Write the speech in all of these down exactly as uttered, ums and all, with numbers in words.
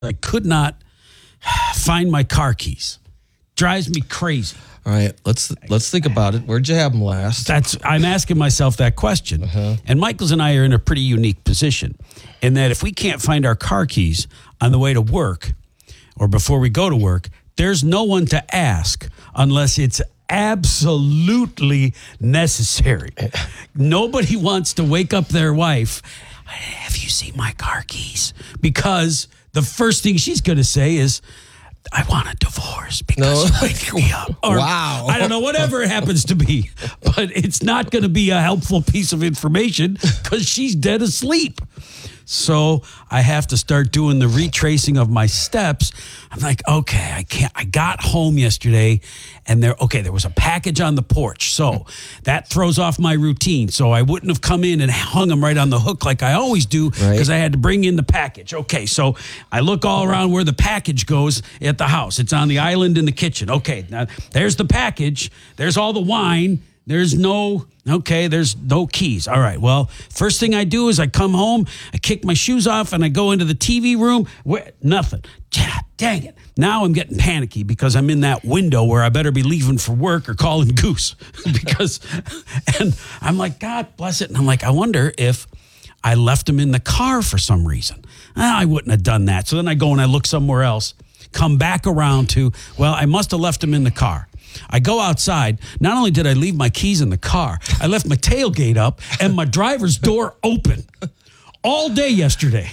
I could not find my car keys. Drives me crazy. All right, let's let's think about it. Where'd you have them last? That's I'm asking myself that question. Uh-huh. And Michaels and I are in a pretty unique position in that if we can't find our car keys on the way to work or before we go to work, there's no one to ask unless it's absolutely necessary. Nobody wants to wake up their wife. Have you seen my car keys? Because the first thing she's going to say is, I want a divorce because No. you're waking me up. Or, Wow. I don't know, whatever it happens to be. But it's not going to be a helpful piece of information because she's dead asleep. So I have to start doing the retracing of my steps. I'm like, okay, I can't. I got home yesterday and there, okay, there was a package on the porch. So that throws off my routine. So I wouldn't have come in and hung them right on the hook like I always do because Right. I had to bring in the package. Okay, so I look all around where the package goes at the house. It's on the island in the kitchen. Okay, now there's the package. There's all the wine. There's no, okay, there's no keys. All right, well, first thing I do is I come home, I kick my shoes off, and I go into the T V room. Where, nothing. God, dang it. Now I'm getting panicky because I'm in that window where I better be leaving for work or calling Goose. because, and I'm like, God bless it. And I'm like, I wonder if I left them in the car for some reason. Ah, I wouldn't have done that. So then I go and I look somewhere else, come back around to, well, I must have left them in the car. I go outside. Not only did I leave my keys in the car, I left my tailgate up and my driver's door open all day yesterday.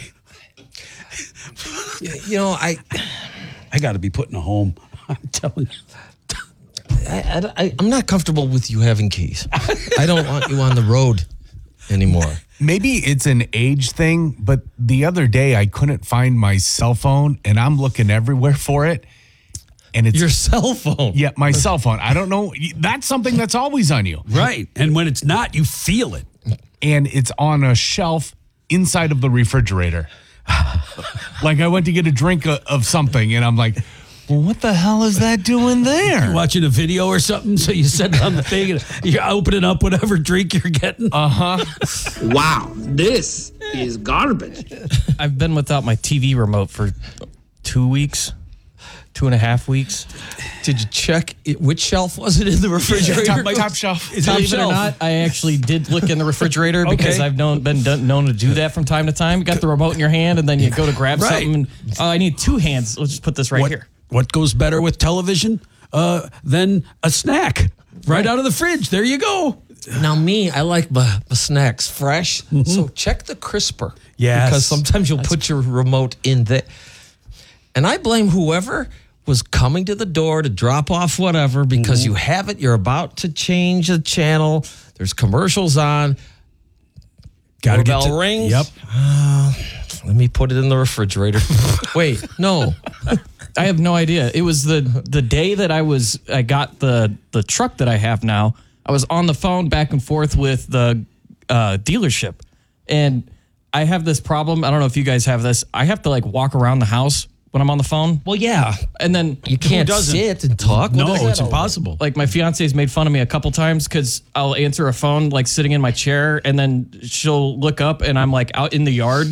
You know, I I got to be put in a home. I'm telling you. I, I, I'm not comfortable with you having keys. I don't want you on the road anymore. Maybe it's an age thing, but the other day I couldn't find my cell phone and I'm looking everywhere for it. And it's Your cell phone. yeah, my cell phone. I don't know. That's something that's always on you. Right. And when it's not, you feel it. And it's on a shelf inside of the refrigerator. Like I went to get a drink of, of something and I'm like, well, what the hell is that doing there? Watching a video or something, so you set it on the thing and you're opening up whatever drink you're getting. Uh-huh. Wow, this is garbage. I've been without my T V remote for two weeks, two and a half weeks. Did you check it, which shelf was it in the refrigerator? Top, top shelf. It's Believe it or shelf. not, I actually did look in the refrigerator because Okay. I've known been done, known to do that from time to time. You got the remote in your hand, and then you go to grab Right. something. And, oh, I need two hands. Let's just put this right What, here. what goes better with television uh, than a snack? Right out of the fridge. There you go. Now, me, I like my, my snacks fresh. So check the crisper. Yes. Because sometimes you'll put your remote in there. And I blame whoever was coming to the door to drop off whatever because you have it. You're about to change the channel. There's commercials on. Gotta get Doorbell to- rings. Yep. Uh, let me put it in the refrigerator. Wait, no. I have no idea. It was the the day that I was I got the the truck that I have now. I was on the phone back and forth with the uh, dealership, and I have this problem. I don't know if you guys have this. I have to like walk around the house when I'm on the phone. Well, yeah. And then You can't doesn't? sit and talk. No, What is that it's all impossible. like my fiance's made fun of me a couple times because I'll answer a phone like sitting in my chair, and then she'll look up and I'm like out in the yard.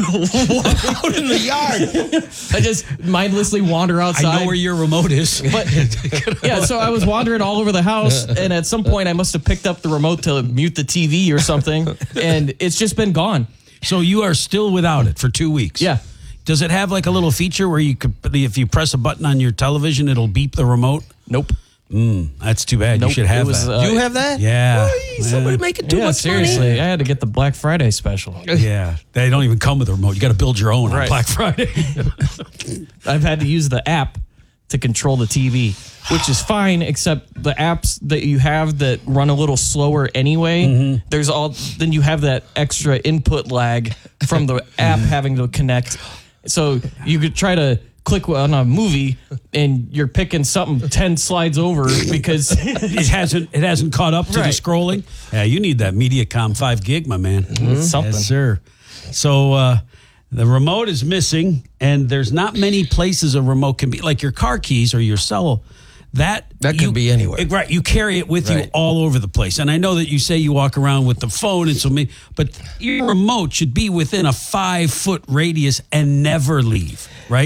out in the yard? I just mindlessly wander outside. I know where your remote is. But yeah, so I was wandering all over the house, and at some point I must have picked up the remote to mute the T V or something, and it's just been gone. So you are still without it for two weeks. Yeah. Does it have like a little feature where you could, if you press a button on your television, it'll beep the remote? Nope. Mm, that's too bad. Nope. You should have It was, that. uh, You have that? Yeah. Why? Somebody Yeah. make it too yeah, much seriously, money. I had to get the Black Friday special. Yeah, they don't even come with a remote. You got to build your own on Right. Black Friday. I've had to use the app to control the T V, which is fine, except the apps that you have that run a little slower anyway, Mm-hmm. there's all, then you have that extra input lag from the app having to connect. So you could try to click on a movie and you're picking something ten slides over because it hasn't it hasn't caught up to Right. the scrolling. Yeah, you need that MediaCom five gig, my man. It's something. Yes, sir. So uh, the remote is missing, and there's not many places a remote can be. Like your car keys or your cell. That That could you- be anywhere. it- right? You carry it with you Right. all over the place, and I know that you say you walk around with the phone, and so me, but your remote should be within a five foot radius and never leave, right?